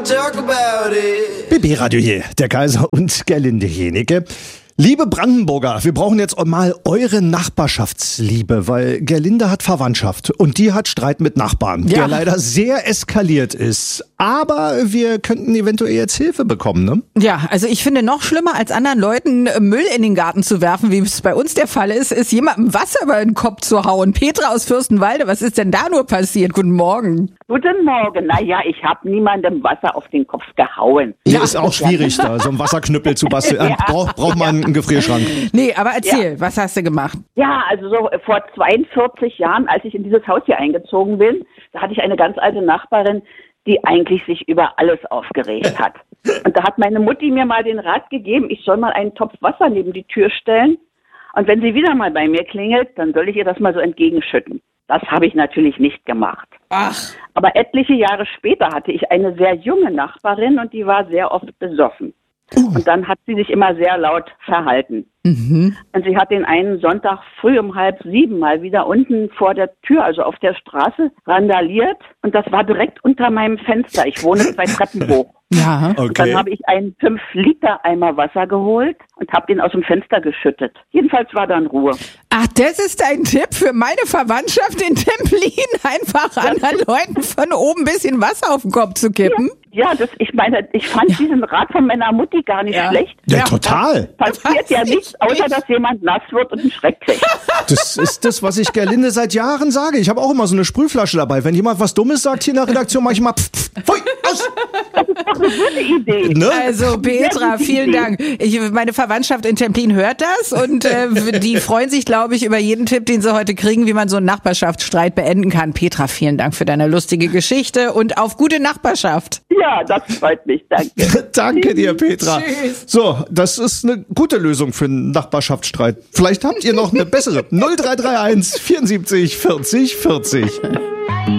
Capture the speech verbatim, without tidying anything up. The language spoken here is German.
talk about it. B B-Radio hier, der Kaiser und Gerlinde Jenecke. Liebe Brandenburger, wir brauchen jetzt mal eure Nachbarschaftsliebe, weil Gerlinde hat Verwandtschaft und die hat Streit mit Nachbarn, Ja. der leider sehr eskaliert ist. Aber wir könnten eventuell jetzt Hilfe bekommen, ne? Ja, also ich finde noch schlimmer, als anderen Leuten Müll in den Garten zu werfen, wie es bei uns der Fall ist, ist jemandem Wasser über den Kopf zu hauen. Petra aus Fürstenwalde, was ist denn da nur passiert? Guten Morgen. Guten Morgen. Naja, ich habe niemandem Wasser auf den Kopf gehauen. Ja, ist auch schwierig, da so einen Wasserknüppel zu basteln. Ja. Braucht braucht man einen Gefrierschrank. Nee, aber erzähl, was hast du gemacht? Ja, also so vor zweiundvierzig Jahren, als ich in dieses Haus hier eingezogen bin, da hatte ich eine ganz alte Nachbarin, die eigentlich sich über alles aufgeregt hat. Und da hat meine Mutti mir mal den Rat gegeben, ich soll mal einen Topf Wasser neben die Tür stellen. Und wenn sie wieder mal bei mir klingelt, dann soll ich ihr das mal so entgegenschütten. Das habe ich natürlich nicht gemacht. Ach. Aber etliche Jahre später hatte ich eine sehr junge Nachbarin und die war sehr oft besoffen. Und dann hat sie sich immer sehr laut verhalten. Mhm. Und sie hat den einen Sonntag früh um halb sieben mal wieder unten vor der Tür, also auf der Straße, randaliert. Und das war direkt unter meinem Fenster. Ich wohne zwei Treppen hoch. Ja. Und dann Okay. habe ich einen fünf Liter Eimer Wasser geholt und habe den aus dem Fenster geschüttet. Jedenfalls war dann Ruhe. Ach, das ist ein Tipp für meine Verwandtschaft in Templin, einfach anderen Leuten von oben ein bisschen Wasser auf den Kopf zu kippen. Ja, das, ich meine, ich fand diesen Rat von meiner Mutti gar nicht Ja. schlecht. Ja, Ja. total. Passiert ja Weiß nichts, ich außer nicht. dass jemand nass wird und einen Schreck kriegt. Das ist das, was ich Gerlinde seit Jahren sage. Ich habe auch immer so eine Sprühflasche dabei. Wenn jemand was Dummes sagt hier in der Redaktion, mach ich mal pff, pff, pfui, aus. Das ist doch eine gute Idee. Ne? Also Petra, vielen Dank. Ich, meine Verwandtschaft in Templin hört das und äh, die freuen sich, glaube ich, über jeden Tipp, den sie heute kriegen, wie man so einen Nachbarschaftsstreit beenden kann. Petra, vielen Dank für deine lustige Geschichte und auf gute Nachbarschaft. Ja, das freut mich, danke. Danke dir, Petra. Tschüss. So, das ist eine gute Lösung für einen Nachbarschaftsstreit. Vielleicht habt ihr noch eine bessere. null drei drei eins vierundsiebzig vierzig vierzig.